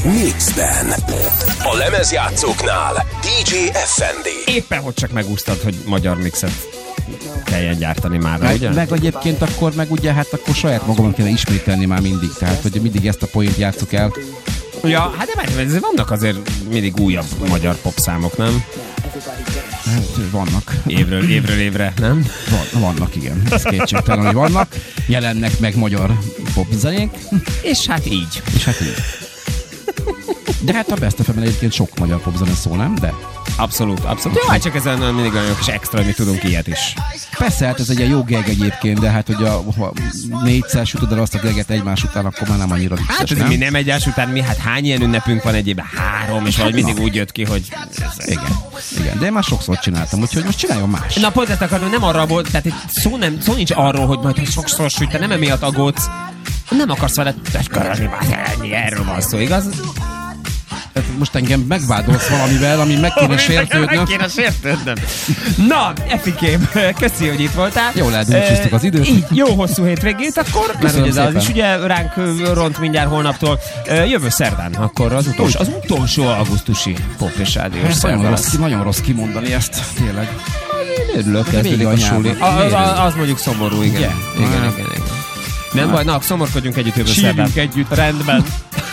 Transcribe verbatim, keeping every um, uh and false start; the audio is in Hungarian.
Mixben. A lemezjátszóknál dé dzsé ef en dé. Éppen, hogy csak megúsztad, hogy magyar mixet kelljen gyártani már, meg, ugye? Meg egyébként akkor, meg ugye, hát akkor saját magamon kéne ismételni már mindig, tehát hogy mindig ezt a poént játsszuk el. Ja, hát de várj, vannak azért mindig újabb magyar popszámok, nem? Hát, vannak. Évről, évről évre, nem? Van, vannak, igen. Ez kétségtelen, hogy vannak. Jelennek meg magyar popzenék. És hát így. És hát így. De hát a Best ef em-en egyébként sok magyar popzene szó, nem? De abszolút, abszolút. Jó, hát csak ezen mindig olyan kis extra, hogy mi tudunk ilyet is. persze, hát ez egy ilyen jó geg egyébként, de hát, hogy a, ha négyszer sütöd el azt a geget egymás után, akkor már nem annyira vicces, hát, nem? mi nem egymás után, mi hát hány ilyen ünnepünk van egyébben? Három, és valahogy mindig úgy jött ki, hogy... Igen, igen, de én már sokszor csináltam, úgyhogy most csináljon más. Na, pont ezt akarom, nem arra volt, tehát itt szó, nem, szó nincs arról, hogy majd sokszor süt, te nem emiatt aggódsz, nem akarsz vele teskörölni, már ennyi, erről van szó, igaz? Tehát most engem megvádolsz valamivel, ami meg kéne sértődnöm. Meg kéne sértődnöm. Na, Efikém, köszi, hogy itt voltál. Jól eldúcsiztuk az időt. Így, jó hosszú hétvégét akkor, mert ugye az is ugye ránk ront mindjárt holnaptól. Jövő szerdán akkor az utolsó, az utolsó augusztusi pop és rádiós nagyon rossz, nagyon rossz kimondani ezt, tényleg. Én örülök, kezdődik a suli. Az, az mondjuk szomorú, igen. Igen, igen, igen, igen. Nem baj, na, szomorkodjunk együtt jövő szerdán. Sírjunk együtt. Rendben.